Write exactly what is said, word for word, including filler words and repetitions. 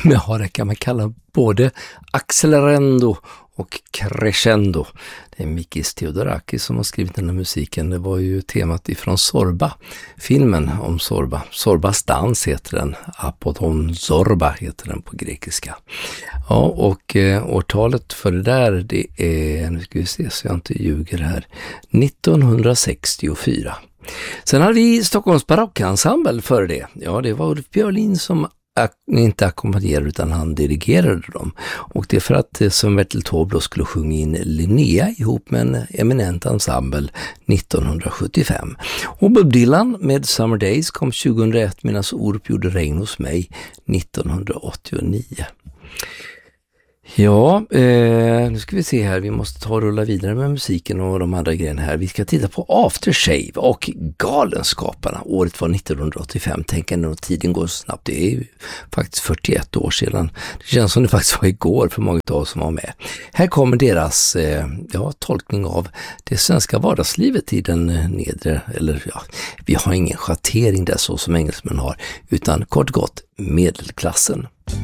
Ja, det kan man kalla både accelerando och crescendo. Det är Mikis Theodorakis som har skrivit den här musiken. Det var ju temat ifrån Zorba, filmen om Zorba. Zorbas dans heter den. Apodon Zorba heter den på grekiska. Ja, och eh, årtalet för det där, det är, nu ska vi se så jag inte ljuger här, nittonhundrasextiofyra. Sen hade vi Stockholms barockensemble för det. Ja, det var Ulf Björlin som inte ackompanjerade utan han dirigerade dem. Och det är för att som Bertil Taube då skulle sjunga in Linnea ihop med en eminent ensemble nittonhundrasjuttiofem. Och Bob Dylan med Summer Days kom tjugohundraett medan Orup gjorde Regn hos mig nittonhundraåttionio. Ja, eh, nu ska vi se här. Vi måste ta och rulla vidare med musiken och de andra grejerna här. Vi ska titta på Aftershave och Galenskaparna. Året var nittonhundraåttiofem. Tänk ändå, tiden går snabbt. Det är ju faktiskt fyrtioett år sedan. Det känns som det faktiskt var igår för många av oss som var med. Här kommer deras eh, ja, tolkning av det svenska vardagslivet i den nedre, eller ja, vi har ingen schattering där så som engelsmän har, utan kort gott medelklassen.